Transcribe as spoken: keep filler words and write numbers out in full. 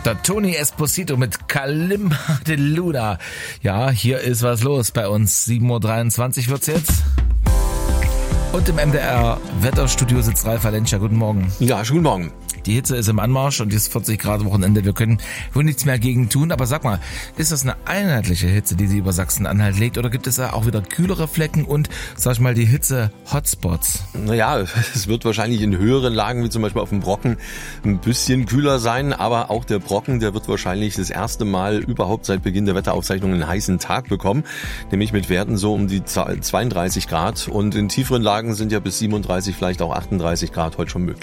Der Tony Esposito mit Kalimba de Luna. Ja, hier ist was los bei uns. sieben Uhr dreiundzwanzig wird's jetzt. Und im M D R Wetterstudio sitzt Ralf Valencia. Guten Morgen. Ja, schönen Morgen. Die Hitze ist im Anmarsch und ist vierzig Grad Wochenende. Wir können wohl nichts mehr gegen tun. Aber sag mal, ist das eine einheitliche Hitze, die sie über Sachsen-Anhalt legt? Oder gibt es da auch wieder kühlere Flecken und, sag ich mal, die Hitze-Hotspots? Naja, es wird wahrscheinlich in höheren Lagen, wie zum Beispiel auf dem Brocken, ein bisschen kühler sein. Aber auch der Brocken, der wird wahrscheinlich das erste Mal überhaupt seit Beginn der Wetteraufzeichnung einen heißen Tag bekommen. Nämlich mit Werten so um die zweiunddreißig Grad. Und in tieferen Lagen sind ja bis siebenunddreißig, vielleicht auch achtunddreißig Grad heute schon möglich.